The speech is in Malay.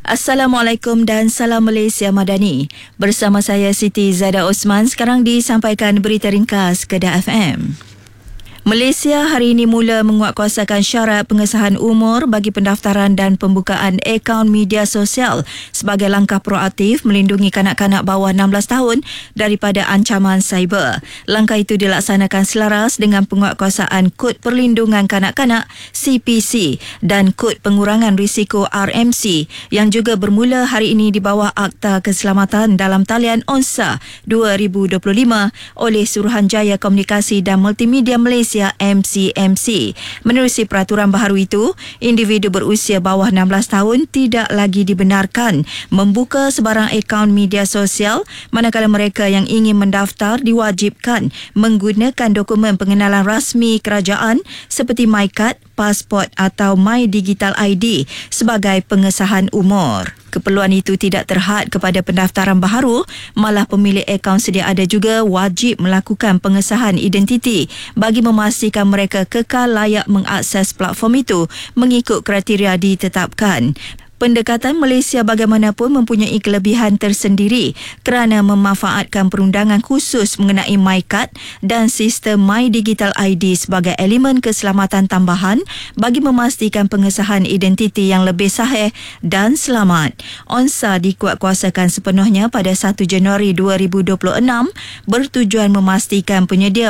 Assalamualaikum dan salam Malaysia Madani. Bersama saya Siti Zada Osman, sekarang disampaikan berita ringkas Kedah FM. Malaysia hari ini mula menguatkuasakan syarat pengesahan umur bagi pendaftaran dan pembukaan akaun media sosial sebagai langkah proaktif melindungi kanak-kanak bawah 16 tahun daripada ancaman cyber. Langkah itu dilaksanakan selaras dengan penguatkuasaan Kod Perlindungan Kanak-kanak CPC dan Kod Pengurangan Risiko RMC yang juga bermula hari ini di bawah Akta Keselamatan dalam Talian ONSA 2025 oleh Suruhanjaya Komunikasi dan Multimedia Malaysia MCMC. Menerusi peraturan baharu itu, individu berusia bawah 16 tahun tidak lagi dibenarkan membuka sebarang akaun media sosial, manakala mereka yang ingin mendaftar diwajibkan menggunakan dokumen pengenalan rasmi kerajaan seperti MyKad, pasport atau My Digital ID sebagai pengesahan umur. Keperluan itu tidak terhad kepada pendaftaran baharu, malah pemilik akaun sedia ada juga wajib melakukan pengesahan identiti bagi memastikan mereka kekal layak mengakses platform itu mengikut kriteria ditetapkan. Pendekatan Malaysia bagaimanapun mempunyai kelebihan tersendiri kerana memanfaatkan perundangan khusus mengenai MyKad dan sistem My Digital ID sebagai elemen keselamatan tambahan bagi memastikan pengesahan identiti yang lebih sahih dan selamat. ONSA dikuatkuasakan sepenuhnya pada 1 Januari 2026 bertujuan memastikan penyedia